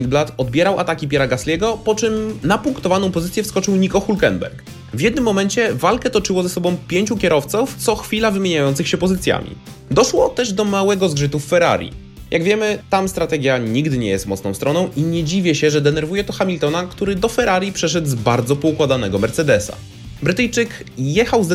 Blatt odbierał ataki Pierre'a Gasly'ego, po czym na punktowaną pozycję wskoczył Nico Hülkenberg. W jednym momencie walkę toczyło ze sobą 5 kierowców, co chwila wymieniających się pozycjami. Doszło też do małego zgrzytu w Ferrari. Jak wiemy, tam strategia nigdy nie jest mocną stroną i nie dziwię się, że denerwuje to Hamiltona, który do Ferrari przeszedł z bardzo poukładanego Mercedesa. Brytyjczyk jechał